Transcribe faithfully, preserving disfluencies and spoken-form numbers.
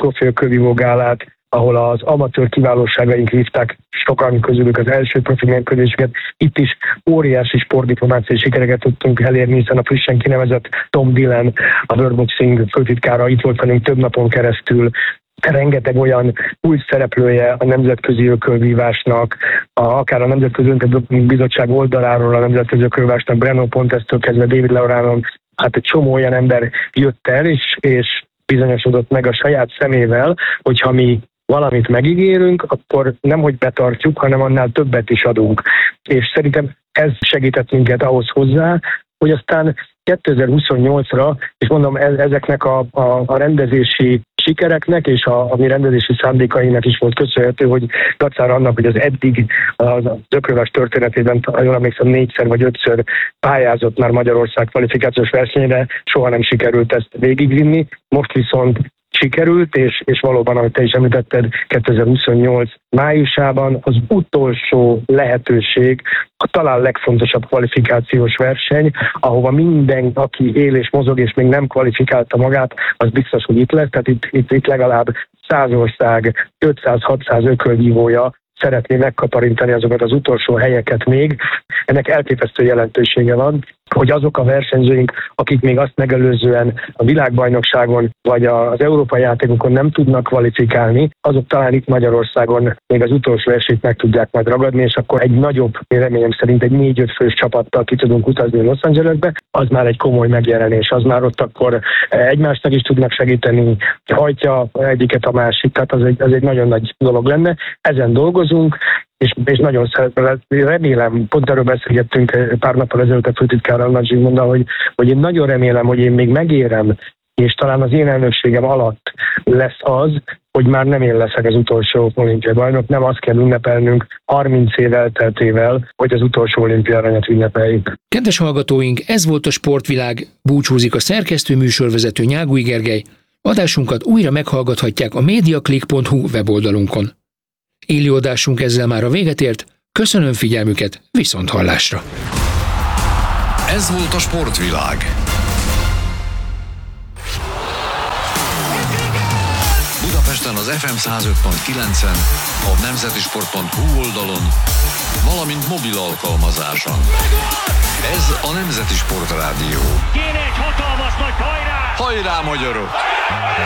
profi ökölvívó gálát, ahol az amatőr kiválóságaink vívták sokan közülük az első profi mérkőzéseket. Itt is óriási sportdiplomáciai sikereket tudtunk elérni, hiszen a frissen kinevezett Tom Dillon, a World Boxing főtitkára itt volt velünk több napon keresztül. Rengeteg olyan új szereplője a nemzetközi ökölvívásnak, a, akár a Nemzetközi Bizottság oldaláról a nemzetközi ökölvívásnak, Breno Pontestől kezdve David Leoranon, hát egy csomó olyan ember jött el, és, és bizonyosodott meg a saját szemével, hogyha mi valamit megígérünk, akkor nem hogy betartjuk, hanem annál többet is adunk. És szerintem ez segített minket ahhoz hozzá, hogy aztán kétezer-huszonnyolcra, és mondom, ezeknek a, a, a rendezési sikereknek és a, a mi rendezési szándékainak is volt köszönhető, hogy dacára annak, hogy az eddig az ökölvívás történetében, jól emlékszem, négyszer vagy ötször pályázott már Magyarország kvalifikációs versenyre, soha nem sikerült ezt végigvinni. Most viszont sikerült, és, és valóban, ahogy te is említetted, kétezer-huszonnyolc májusában az utolsó lehetőség, a talán legfontosabb kvalifikációs verseny, ahova minden, aki él és mozog, és még nem kvalifikálta magát, az biztos, hogy itt lesz. Tehát itt, itt, itt legalább száz ország, ötszáz-hatszáz ökölvívója szeretné megkaparintani azokat az utolsó helyeket még. Ennek elképesztő jelentősége van, hogy azok a versenyzőink, akik még azt megelőzően a világbajnokságon vagy az európai játékokon nem tudnak kvalifikálni, azok talán itt Magyarországon még az utolsó esélyt meg tudják majd ragadni, és akkor egy nagyobb, reményem szerint egy négy-öt fős csapattal ki tudunk utazni Los Angelesbe, az már egy komoly megjelenés, az már ott akkor egymásnak is tudnak segíteni, hajtja egyiket a másik, tehát az egy, az egy nagyon nagy dolog lenne. Ezen dolgozunk, és, és nagyon remélem, pont erről beszélgettünk pár nappal ezelőtt a főtitkárral, Nagy Zsigmonddal, hogy, hogy én nagyon remélem, hogy én még megérem, és talán az én elnökségem alatt lesz az, hogy már nem én leszek az utolsó olimpiai bajnok, nem azt kell ünnepelnünk harminc év elteltével, hogy az utolsó olimpiai aranyat ünnepeljük. Kedves hallgatóink, ez volt a Sportvilág, búcsúzik a szerkesztő műsorvezető Nyágui Gergely. Adásunkat újra meghallgathatják a mediaclick pont hu weboldalunkon. Élő adásunk ezzel már a véget ért, köszönöm figyelmüket, viszont hallásra! Ez volt a Sportvilág. Budapesten az ef em száz öt pont kilencen, a nemzetisport pont hu oldalon, valamint mobil alkalmazáson. Ez a Nemzeti Sport Rádió. Kéne egy hatalmas nagy hajrá! Hajrá, magyarok!